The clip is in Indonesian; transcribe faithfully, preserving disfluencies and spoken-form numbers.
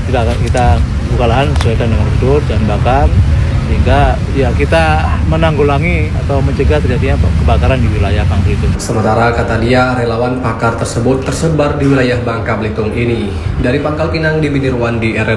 kita kita buka lahan sesuaikan dengan prosedur dan bakar, sehingga ya kita menanggulangi atau mencegah terjadinya kebakaran di wilayah Bangka Belitung. Sementara kata dia, relawan pakar tersebut tersebar di wilayah Bangka Belitung ini. Dari Pangkal Pinang, Dibinirwan di R R